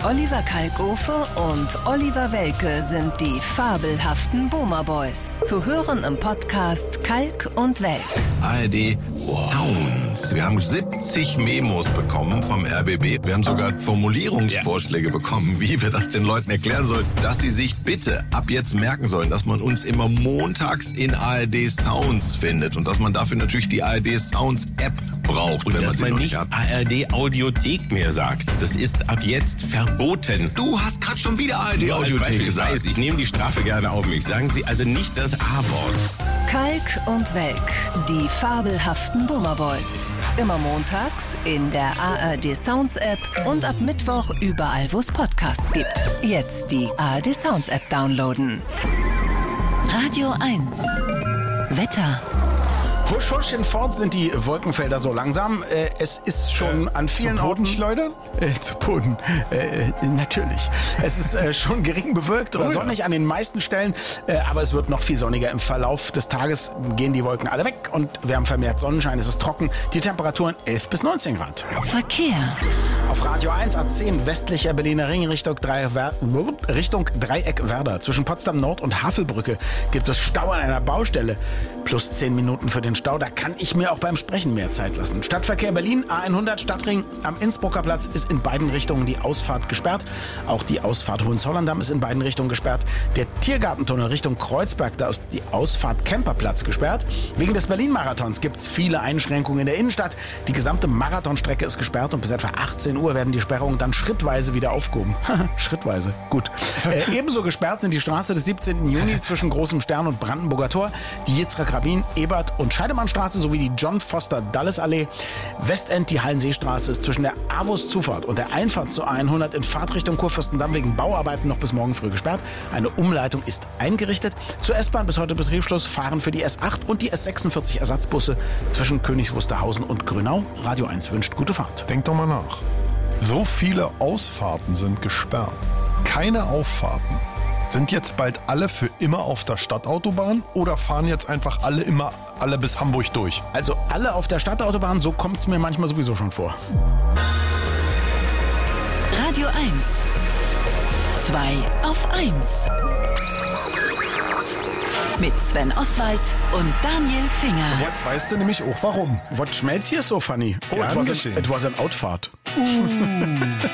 Oliver Kalkofe und Oliver Welke sind die fabelhaften Boomer Boys. Zu hören im Podcast Kalk und Welk. ARD Sounds. Wir haben 70 Memos bekommen vom RBB. Wir haben sogar Formulierungsvorschläge bekommen, wie wir das den Leuten erklären sollen, dass sie sich bitte ab jetzt merken sollen, dass man uns immer montags in ARD Sounds findet und dass man dafür natürlich die ARD Sounds App braucht. Und wenn dass man nicht hat. ARD Audiothek mehr sagt. Das ist ab jetzt verboten. Du hast gerade schon wieder ARD Audiothek gesagt. Ich nehme die Strafe gerne auf mich. Sagen Sie also nicht das A-Wort. Kalk und Welk, die fabelhaften Boomer Boys. Immer montags in der ARD Sounds App und ab Mittwoch überall, wo es Podcasts gibt. Jetzt die ARD Sounds App downloaden. Radio 1. Wetter. Husch, husch, hinfort sind die Wolkenfelder so langsam. Es ist schon an vielen Orten... schleudern? Zu Boden. Natürlich. Es ist schon gering bewölkt oder sonnig an den meisten Stellen, aber es wird noch viel sonniger. Im Verlauf des Tages gehen die Wolken alle weg und wir haben vermehrt Sonnenschein. Es ist trocken. Die Temperaturen 11 bis 19 Grad. Verkehr. Auf Radio 1 A10 westlicher Berliner Ring Richtung Dreieck Werder. Zwischen Potsdam Nord und Havelbrücke gibt es Stau an einer Baustelle. Plus 10 Minuten für den Stau. Da kann ich mir auch beim Sprechen mehr Zeit lassen. Stadtverkehr Berlin, A100 Stadtring am Innsbrucker Platz ist in beiden Richtungen die Ausfahrt gesperrt. Auch die Ausfahrt Hohenzollern-Damm ist in beiden Richtungen gesperrt. Der Tiergartentunnel Richtung Kreuzberg, da ist die Ausfahrt Kemperplatz gesperrt. Wegen des Berlin-Marathons gibt es viele Einschränkungen in der Innenstadt. Die gesamte Marathonstrecke ist gesperrt und bis etwa 18 Uhr werden die Sperrungen dann schrittweise wieder aufgehoben. Schrittweise, gut. Ebenso gesperrt sind die Straße des 17. Juni zwischen Großem Stern und Brandenburger Tor, die Yitzhak-Rabin, Ebert und Scheidemannstraße sowie die John-Foster-Dulles-Allee. Westend, die Hallenseestraße, ist zwischen der Avus-Zufahrt und der Einfahrt zur A100 in Fahrtrichtung Kurfürstendamm wegen Bauarbeiten noch bis morgen früh gesperrt. Eine Umleitung ist eingerichtet. Zur S-Bahn bis heute Betriebsschluss fahren für die S8 und die S46 Ersatzbusse zwischen Königs Wusterhausen und Grünau. Radio 1 wünscht gute Fahrt. Denk doch mal nach. So viele Ausfahrten sind gesperrt. Keine Auffahrten. Sind jetzt bald alle für immer auf der Stadtautobahn oder fahren jetzt einfach alle bis Hamburg durch? Also alle auf der Stadtautobahn, so kommt es mir manchmal sowieso schon vor. Radio 1. 2 auf 1. Mit Sven Oswald und Daniel Finger. Jetzt weißt du nämlich auch warum. Was schmelzt hier so funny? Oh, Gern it geschehen. was an Outfahrt.